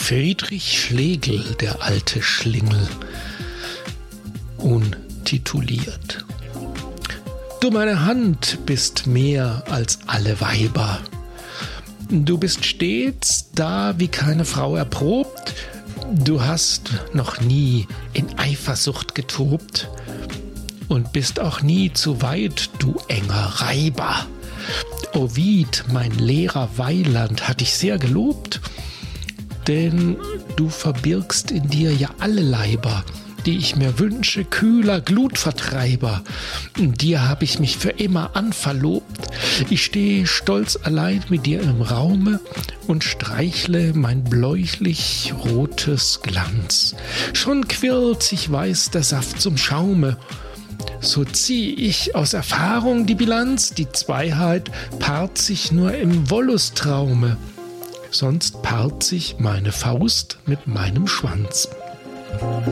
Friedrich Schlegel, der alte Schlingel, untituliert. Du, meine Hand, bist mehr als alle Weiber. Du bist stets da wie keine Frau erprobt. Du hast noch nie in Eifersucht getobt und bist auch nie zu weit, du enger Reiber. Ovid, mein Lehrer Weiland, hat dich sehr gelobt, denn du verbirgst in dir ja alle Leiber, die ich mir wünsche, kühler Glutvertreiber. Dir hab ich mich für immer anverlobt. Ich stehe stolz allein mit dir im Raume und streichle mein bläuchlich rotes Glanz. Schon quirlt sich weiß der Saft zum Schaume. So zieh ich aus Erfahrung die Bilanz, die Zweiheit paart sich nur im Wollüstraume, sonst paart sich meine Faust mit meinem Schwanz.